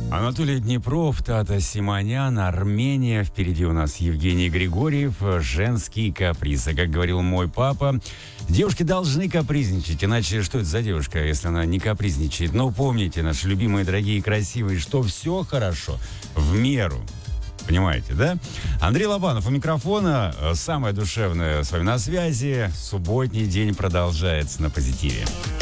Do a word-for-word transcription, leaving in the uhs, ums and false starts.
Анатолий Днепров, Тата Симонян, Армения. Впереди у нас Евгений Григорьев. Женские капризы. Как говорил мой папа, девушки должны капризничать. Иначе что это за девушка, если она не капризничает? Но помните, наши любимые, дорогие, красивые, что все хорошо в меру. Понимаете, да? Андрей Лобанов у микрофона. Самое душевное с вами на связи. Субботний день продолжается на позитиве.